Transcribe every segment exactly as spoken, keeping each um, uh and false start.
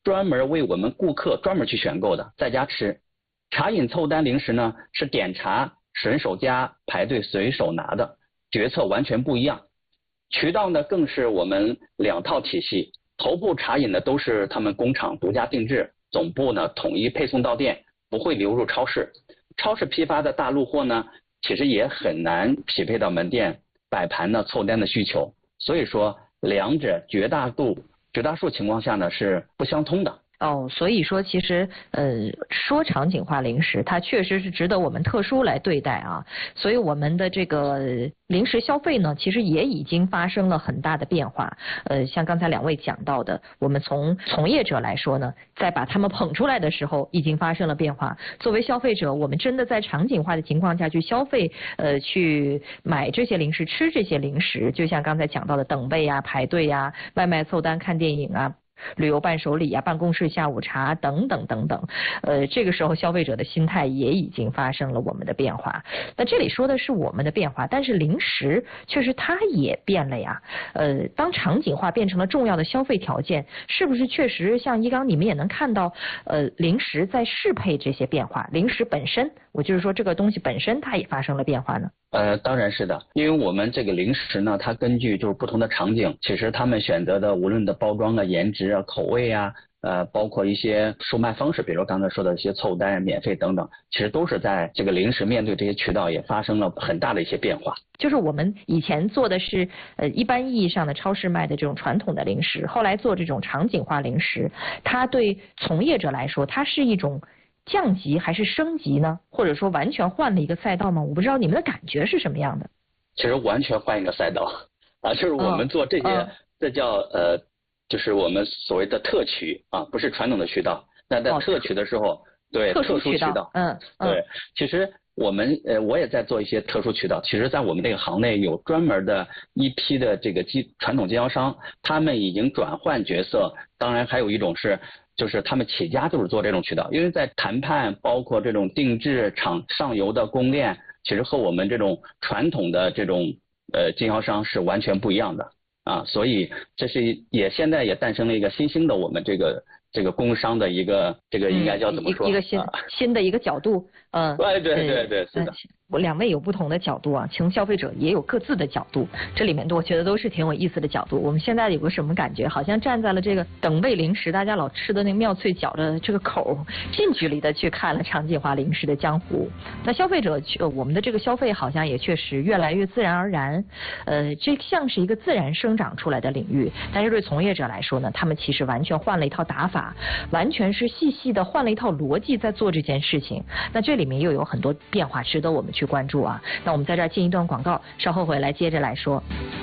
专门为我们顾客专门去选购的，在家吃。茶饮凑单零食呢是点茶顺手夹，排队随手拿的，决策完全不一样。渠道呢更是我们两套体系，头部茶饮呢都是他们工厂独家定制，总部呢统一配送到店，不会流入超市。超市批发的大陆货呢其实也很难匹配到门店摆盘呢凑单的需求，所以说两者绝大度绝大数情况下呢是不相通的。 哦，所以说其实呃说场景化零食它确实是值得我们特殊来对待啊，所以我们的这个零食消费呢其实也已经发生了很大的变化。呃像刚才两位讲到的，我们从从业者来说呢，在把他们捧出来的时候已经发生了变化。作为消费者，我们真的在场景化的情况下去消费，呃去买这些零食，吃这些零食，就像刚才讲到的等位啊、排队啊、外卖凑单、看电影啊、旅游伴手礼啊、办公室下午茶等等等等，呃，这个时候消费者的心态也已经发生了我们的变化。那这里说的是我们的变化，但是零食确实它也变了呀。呃，当场景化变成了重要的消费条件，是不是确实像一刚你们也能看到，呃，零食在适配这些变化？零食本身，我就是说这个东西本身它也发生了变化呢？ 呃，当然是的，因为我们这个零食呢，它根据就是不同的场景，其实他们选择的无论的包装啊、颜值啊、口味啊，呃，包括一些售卖方式，比如刚才说的一些凑单、免费等等，其实都是在这个零食面对这些渠道也发生了很大的一些变化。 就是我们以前做的是呃一般意义上的超市卖的这种传统的零食，后来做这种场景化零食，它对从业者来说，它是一种降级还是升级呢？或者说完全换了一个赛道吗？我不知道你们的感觉是什么样的。 其实完全换一个赛道啊，就是我们做这些，哦、这叫呃，就是我们所谓的特渠啊，不是传统的渠道。那在特渠的时候，哦、对特殊渠道， 嗯， 嗯对，其实我们呃我也在做一些特殊渠道。其实，在我们这个行内有专门的一批的这个经传统经销商，他们已经转换角色。当然，还有一种是。就是他们起家就是做这种渠道，因为在谈判包括这种定制厂上游的供链，其实和我们这种传统的这种呃经销商是完全不一样的啊，所以这是也现在也诞生了一个新兴的我们这个这个工商的一个这个应该叫怎么说、 嗯、一个新、啊、新的一个角度，嗯， 对对对对，是的。 我两位有不同的角度啊，从消费者也有各自的角度，这里面我觉得都是挺有意思的角度。我们现在有个什么感觉？好像站在了这个等位零食大家老吃的那个妙脆角的这个口，近距离的去看了场景化零食的江湖。那消费者，呃，我们的这个消费好像也确实越来越自然而然，呃，这像是一个自然生长出来的领域。但是对从业者来说呢，他们其实完全换了一套打法，完全是细细的换了一套逻辑在做这件事情。那这里面又有很多变化值得我们去关注啊。那我们在这儿进一段广告，稍后回来接着来说。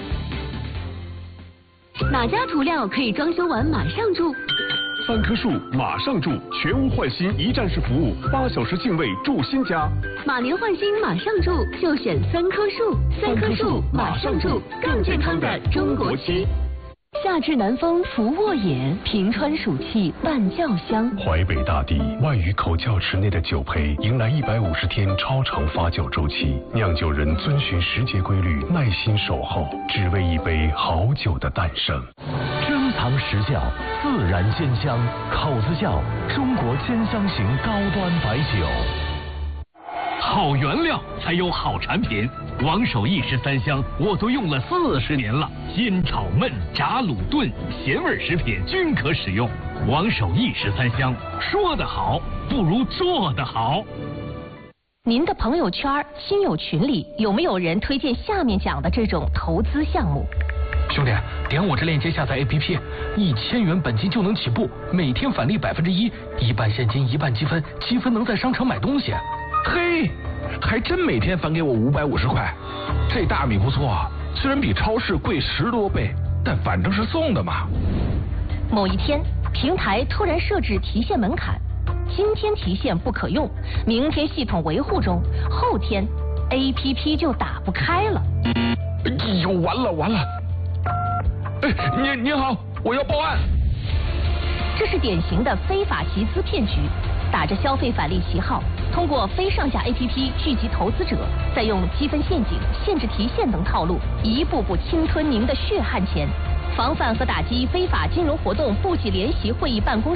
哪家涂料可以装修完马上住？ 三棵树马上住，全屋换新一站式服务，八小时净位住新家。 马年换新马上住，就选三棵树。三棵树马上住，更健康的中国区。夏至南风拂沃野，平川暑气伴教香。 淮北大地万余口窖池内的酒胚迎来一百五十天超长发酵周期，酿酒人遵循时节规律，耐心守候，只为一杯好酒的诞生。 珍藏实窖，自然兼香，口子窖中国兼香型高端白酒。 好原料才有好产品，王守义十三香我都用了四十年了，煎炒焖炸卤炖咸味食品均可使用。王守义十三香，说得好不如做得好。 您的朋友圈、亲友群里有没有人推荐下面讲的这种投资项目？ 兄弟，点我这链接下载 A P P， 一千元本金就能起步，每天返利百分之一，一半现金一半积分，积分能在商场买东西。 嘿，还真每天返给我五百五十块，这大米不错，虽然比超市贵十多倍，但反正是送的嘛。 某一天，平台突然设置提现门槛，今天提现不可用，明天系统维护中，后天 A P P 就打不开了。 哎呦，完了完了！哎，您您好，我要报案。 这是典型的非法集资骗局，打着消费返利旗号，通过非上架 A P P 聚集投资者，再用积分陷阱、限制提现等套路，一步步侵吞您的血汗钱。防范和打击非法金融活动部级联席会议办公